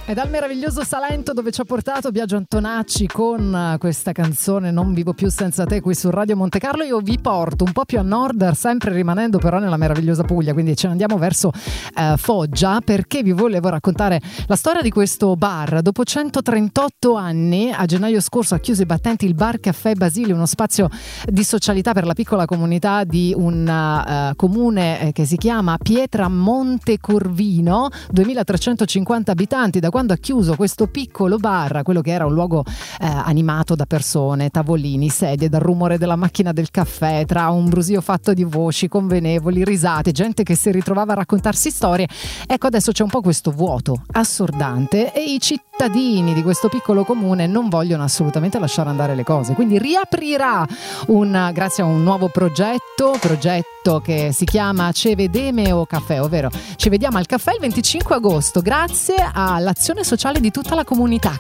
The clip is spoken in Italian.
E dal meraviglioso Salento, dove ci ha portato Biagio Antonacci con questa canzone Non vivo più senza te, qui su Radio Monte Carlo, io vi porto un po' più a nord, sempre rimanendo però nella meravigliosa Puglia, quindi ce ne andiamo verso Foggia, perché vi volevo raccontare la storia di questo bar. Dopo 138 anni, a gennaio scorso ha chiuso i battenti il Bar Caffè Basile, uno spazio di socialità per la piccola comunità di un comune che si chiama Pietramonte Corvino, 2350 abitanti. Da quando ha chiuso questo piccolo bar, quello che era un luogo animato da persone, tavolini, sedie, dal rumore della macchina del caffè, tra un brusio fatto di voci convenevoli, risate, gente che si ritrovava a raccontarsi storie, ecco adesso c'è un po' questo vuoto assordante e i cittadini di questo piccolo comune non vogliono assolutamente lasciare andare le cose, quindi riaprirà grazie a un nuovo progetto che si chiama Ce vedeme o caffè, ovvero ci vediamo al caffè il 25 agosto grazie all'azione sociale di tutta la comunità.